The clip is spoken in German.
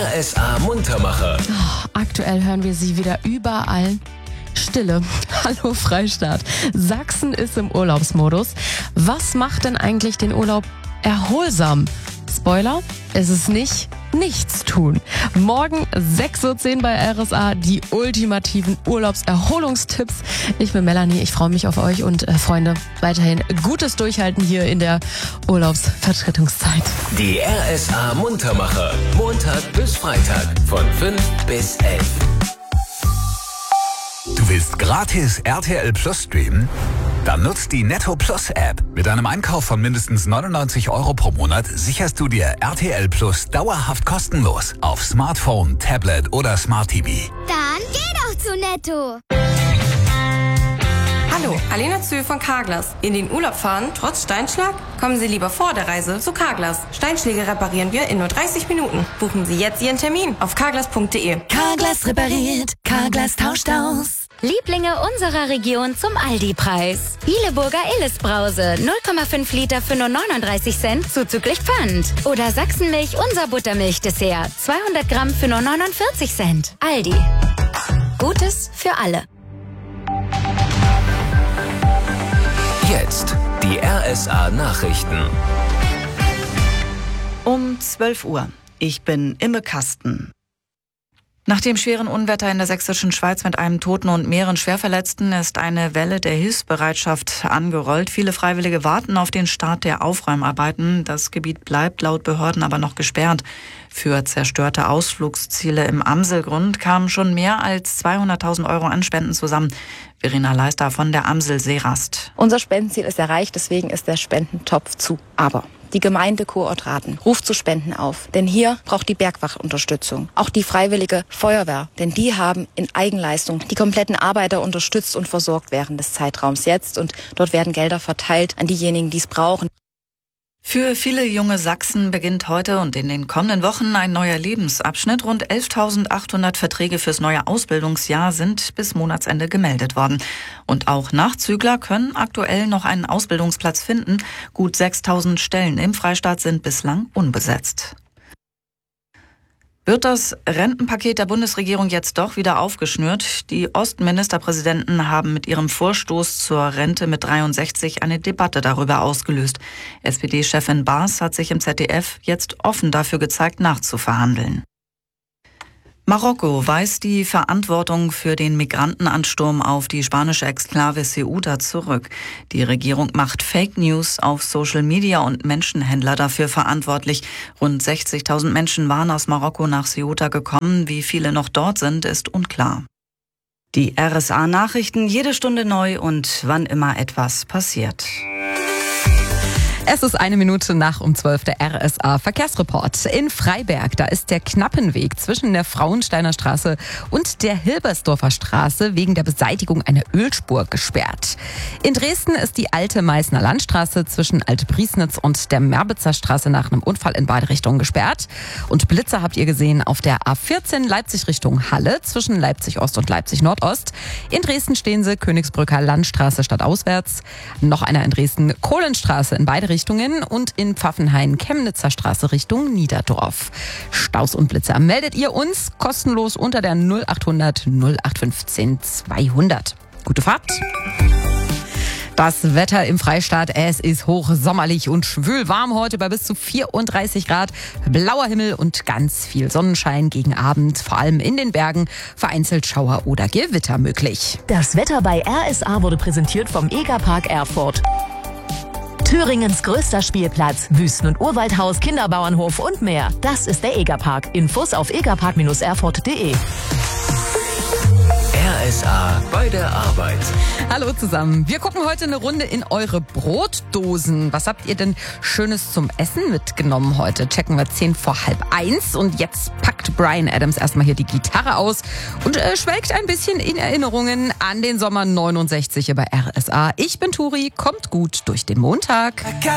RSA Muntermacher. Aktuell hören wir sie wieder überall. Stille. Hallo Freistaat. Sachsen ist im Urlaubsmodus. Was macht denn eigentlich den Urlaub erholsam? Spoiler, ist es nicht. Nichts tun. Morgen 6.10 Uhr bei RSA die ultimativen Urlaubserholungstipps. Ich bin Melanie, ich freue mich auf euch und Freunde, weiterhin gutes Durchhalten hier in der Urlaubsvertretungszeit. Die RSA Muntermacher. Montag bis Freitag von 5 bis 11. Du willst gratis RTL Plus streamen? Dann nutzt die Netto Plus App. Mit einem Einkauf von mindestens 99 € pro Monat sicherst du dir RTL Plus dauerhaft kostenlos auf Smartphone, Tablet oder Smart TV. Dann geh doch zu Netto. Hallo, Alena Zühl von Carglass. In den Urlaub fahren, trotz Steinschlag? Kommen Sie lieber vor der Reise zu Carglass. Steinschläge reparieren wir in nur 30 Minuten. Buchen Sie jetzt Ihren Termin auf carglass.de. Carglass repariert, Carglass tauscht aus. Lieblinge unserer Region zum Aldi-Preis. Bieleburger Illes-Brause, 0,5 Liter für nur 39 Cent, zuzüglich Pfand. Oder Sachsenmilch, unser Buttermilch-Dessert, 200 Gramm für nur 49 Cent. Aldi. Gutes für alle. Jetzt die RSA Nachrichten. Um 12 Uhr. Ich bin Imme Kasten. Nach dem schweren Unwetter in der sächsischen Schweiz mit einem Toten und mehreren Schwerverletzten ist eine Welle der Hilfsbereitschaft angerollt. Viele Freiwillige warten auf den Start der Aufräumarbeiten. Das Gebiet bleibt laut Behörden aber noch gesperrt. Für zerstörte Ausflugsziele im Amselgrund kamen schon mehr als 200.000 € an Spenden zusammen. Verena Leister von der Amsel Seerast. Unser Spendenziel ist erreicht, deswegen ist der Spendentopf zu. Aber die Gemeinde Kurortraten ruft zu Spenden auf. Denn hier braucht die Bergwacht Unterstützung. Auch die Freiwillige Feuerwehr. Denn die haben in Eigenleistung die kompletten Arbeiter unterstützt und versorgt während des Zeitraums jetzt. Und dort werden Gelder verteilt an diejenigen, die es brauchen. Für viele junge Sachsen beginnt heute und in den kommenden Wochen ein neuer Lebensabschnitt. Rund 11.800 Verträge fürs neue Ausbildungsjahr sind bis Monatsende gemeldet worden. Und auch Nachzügler können aktuell noch einen Ausbildungsplatz finden. Gut 6.000 Stellen im Freistaat sind bislang unbesetzt. Wird das Rentenpaket der Bundesregierung jetzt doch wieder aufgeschnürt? Die Ostministerpräsidenten haben mit ihrem Vorstoß zur Rente mit 63 eine Debatte darüber ausgelöst. SPD-Chefin Baas hat sich im ZDF jetzt offen dafür gezeigt, nachzuverhandeln. Marokko weist die Verantwortung für den Migrantenansturm auf die spanische Exklave Ceuta zurück. Die Regierung macht Fake News auf Social Media und Menschenhändler dafür verantwortlich. Rund 60.000 Menschen waren aus Marokko nach Ceuta gekommen. Wie viele noch dort sind, ist unklar. Die RSA-Nachrichten jede Stunde neu und wann immer etwas passiert. Es ist 1 Minute nach 12 der RSA Verkehrsreport. In Freiberg, da ist der Knappenweg zwischen der Frauensteiner Straße und der Hilbersdorfer Straße wegen der Beseitigung einer Ölspur gesperrt. In Dresden ist die alte Meißner Landstraße zwischen Alte Priesnitz und der Merbitzer Straße nach einem Unfall in beide Richtungen gesperrt. Und Blitzer habt ihr gesehen auf der A14 Leipzig Richtung Halle zwischen Leipzig Ost und Leipzig Nordost. In Dresden stehen sie Königsbrücker Landstraße stadtauswärts. Noch einer in Dresden Kohlenstraße in beide Richtungen und in Pfaffenhain Chemnitzer Straße Richtung Niederdorf. Staus und Blitzer meldet ihr uns kostenlos unter der 0800 0815 200. Gute Fahrt! Das Wetter im Freistaat, es ist hochsommerlich und schwülwarm heute bei bis zu 34 Grad. Blauer Himmel und ganz viel Sonnenschein gegen Abend, vor allem in den Bergen, vereinzelt Schauer oder Gewitter möglich. Das Wetter bei RSA wurde präsentiert vom Egerpark Erfurt. Thüringens größter Spielplatz, Wüsten- und Urwaldhaus, Kinderbauernhof und mehr. Das ist der Egerpark. Infos auf egerpark-erfurt.de. RSA bei der Arbeit. Hallo zusammen. Wir gucken heute eine Runde in eure Brotdosen. Was habt ihr denn Schönes zum Essen mitgenommen heute? Checken wir 1:10 und jetzt packt Bryan Adams erstmal hier die Gitarre aus und schwelgt ein bisschen in Erinnerungen an den Sommer 69 hier bei RSA. Ich bin Turi, kommt gut durch den Montag.